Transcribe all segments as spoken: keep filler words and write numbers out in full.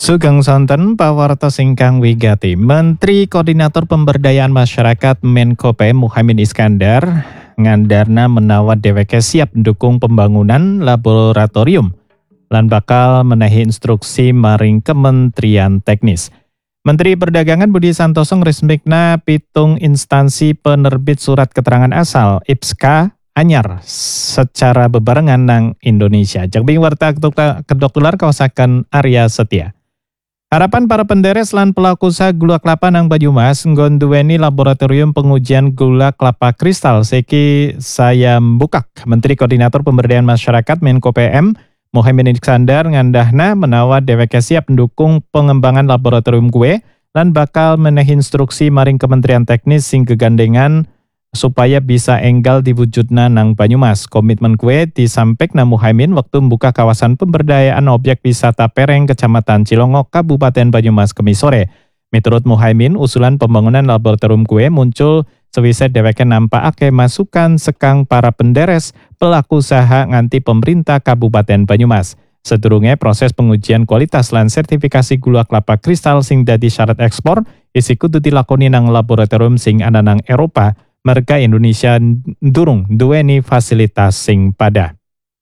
Sugeng sonten pawartos ingkang wigati. Menteri Koordinator Pemberdayaan Masyarakat Menko P M Muhaimin Iskandar ngandarna menawa dheweke siap mendukung pembangunan laboratorium lan bakal menehi instruksi maring Kementerian Teknis. Menteri Perdagangan Budi Santoso ngresmikna pitung instansi penerbit surat keterangan asal I P S K anyar secara bebarengan nang Indonesia. Jakbing warta kedoktelar kawasaken Arya Setia. Harapan para penderes lan pelaku usaha gula kelapa nang Banyumas nggon duweni laboratorium pengujian gula kelapa kristal seki saya mbukak. Menteri Koordinator Pemberdayaan Masyarakat Menko P M Muhaimin Iskandar ngandahna menawa dheweke siap mendukung pengembangan laboratorium kue lan bakal menehi instruksi maring Kementerian Teknis sing kegandengan supaya bisa enggal diwujudna nang Banyumas. Komitmen kue disampaikan Muhaimin waktu membuka kawasan pemberdayaan objek wisata Pereng, Kecamatan Cilongok, Kabupaten Banyumas Kamis sore. Menurut Muhaimin, usulan pembangunan laboratorium kue muncul sewise dheweke nampakake masukan sekang para penderes pelaku usaha nganti pemerintah Kabupaten Banyumas. Sedurunge proses pengujian kualitas lan sertifikasi gula kelapa kristal sing dadi syarat ekspor isi kudu dilakoni nang laboratorium sing ana nang Eropa. Mereka Indonesia durung duweni fasilitas sing pada.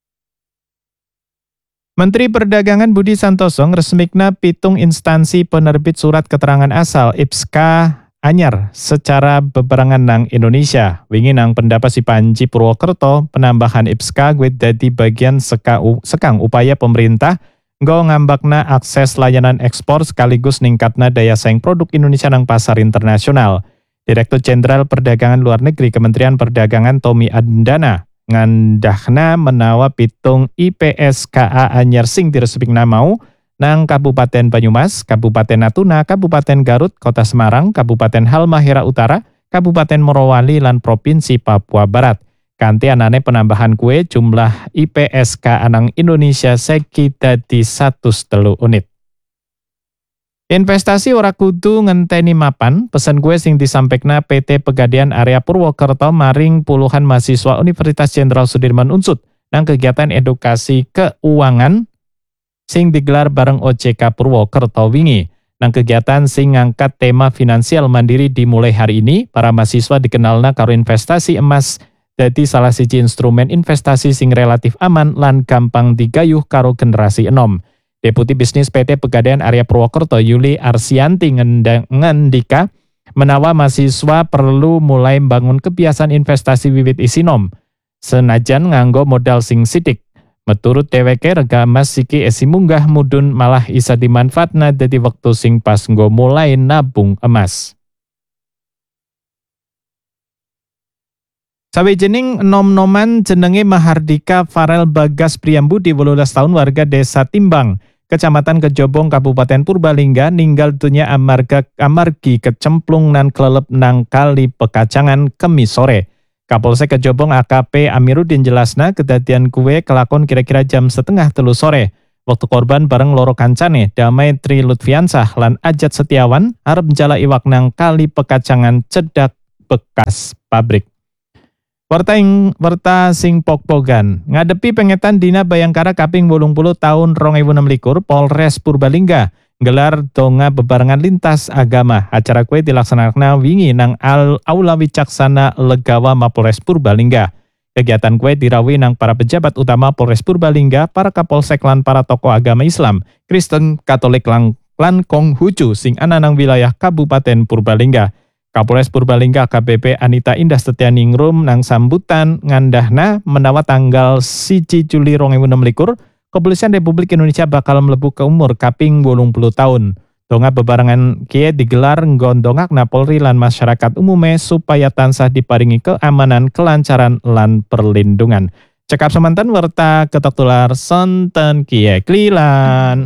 Menteri Perdagangan Budi Santoso ngresmikna pitung instansi penerbit surat keterangan asal I P S K anyar secara bebarengan nang Indonesia. Wingi nang pendapat si Panji Purwokerto, penambahan I P S K gue dadi bagian seka, sekang upaya pemerintah nggo ngambakna akses layanan ekspor sekaligus ningkatna daya saing produk Indonesia nang pasar internasional. Direktur Jenderal Perdagangan Luar Negeri Kementerian Perdagangan Tommy Adendana ngandahna menawa pitung I P S K A anyar sing diresmikna mau nang Kabupaten Banyumas, Kabupaten Natuna, Kabupaten Garut, Kota Semarang, Kabupaten Halmahera Utara, Kabupaten Morowali lan Provinsi Papua Barat. Kanthi anane penambahan kue jumlah I P S K A nang Indonesia seki dadi satus telu unit. Investasi ora kudu ngenteni mapan, pesan gue sing disampaikan P T Pegadaian Area Purwokerto maring puluhan mahasiswa Universitas Jenderal Sudirman Unsud nang kegiatan edukasi keuangan sing digelar bareng O J K Purwokerto wingi. Nang kegiatan sing ngangkat tema finansial mandiri dimulai hari ini, para mahasiswa dikenalna karo investasi emas dadi salah siji instrumen investasi sing relatif aman lan gampang digayuh karo generasi enom. Deputi Bisnis P T Pegadaian Area Purwokerto Yuli Arsianti ngendika menawa mahasiswa perlu mulai membangun kebiasaan investasi wiwit isinom senajan nganggo modal sing sidik. Meturut dheweke rega emas siki esi munggah mudun malah isa dimanfaatna dadi wektu sing pas nggo mulai nabung emas. Sawijining nom-noman jenenge Mahardika Farel Bagas Priyambudi wolulas tahun warga Desa Timbang Kecamatan Kejobong, Kabupaten Purbalingga, ninggal dunia amarga amargi kecemplung nan kelelep nang kali Pekacangan Kemis sore. Kapolsek Kejobong A K P Amiruddin jelasna kedadian kue kelakon kira-kira jam setengah telu sore. Waktu korban bareng loro kancane Damai Tri Lutfiansah lan Ajat Setiawan arep njala iwak nang kali Pekacangan cedak bekas pabrik. Warta ing warta sing pokpogan ngadepi pengetan Dina Bayangkara kaping wolung puluh tahun rong ewu enam likur Polres Purbalingga gelar donga bebarengan lintas agama. Acara kue dilaksanakan wingi nang Al Aula Wicaksana Legawa Mapolres Purbalingga. Kegiatan kue dirawi nang para pejabat utama Polres Purbalingga, para kapolsek lan para tokoh agama Islam, Kristen, Katolik lan lan Konghucu sing ana nang wilayah Kabupaten Purbalingga. Kapolres Purbalingga A K B P Anita Indah Setianingrum nang sambutan ngandahna menawa tanggal siji Juli rong ewu enam likur Kepolisian Republik Indonesia bakal mlebu ke umur kaping wolung puluh tahun. Donga bebarengan kieu digelar nggondongakna Polri lan masyarakat umume supaya tansah diparingi keamanan, kelancaran lan perlindungan. Cekap semanten warta ketok tular sonten kieu klilan.